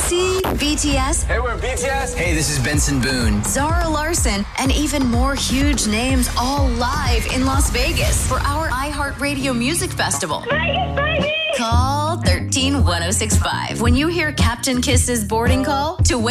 TLC, BTS, Hey, we're BTS. Hey, this is Benson Boone. Zara Larson, and even more huge names all live in Las Vegas for our iHeartRadio Music Festival. Vegas, baby! Call 13-1065 when you hear Captain Kiss's boarding call to win